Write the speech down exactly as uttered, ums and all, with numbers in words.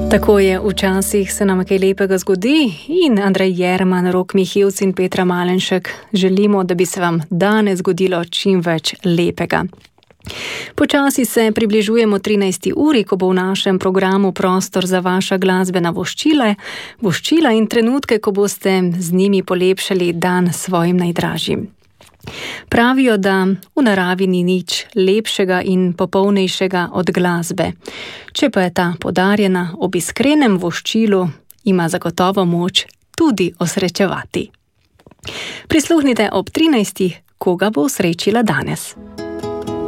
Tako je, včasih se nam kaj lepega zgodi in Andrej Jerman, Rok Mihevc in Petra Malenšek želimo, da bi se vam danes zgodilo čim več lepega. Počasi se približujemo trinajsti uri, ko bo v našem programu prostor za vaša glasbena voščila, voščila in trenutke, ko boste z njimi polepšali dan svojim najdražjim. Pravijo, da v naravi ni nič lepšega in popolnejšega od glasbe. Če pa je ta podarjena ob iskrenem voščilu, ima zagotovo moč tudi osrečevati. Prisluhnite ob trinajstih, koga bo osrečila danes.